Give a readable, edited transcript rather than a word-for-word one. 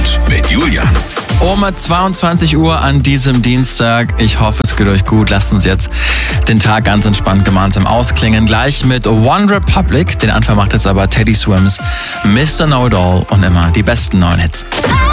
Trend mit Julian. Um 22 Uhr an diesem Dienstag. Ich hoffe, es geht euch gut. Lasst uns jetzt den Tag ganz entspannt gemeinsam ausklingen. Gleich mit One Republic. Den Anfang macht jetzt aber Teddy Swims, Mr. Know It All und immer die besten neuen Hits.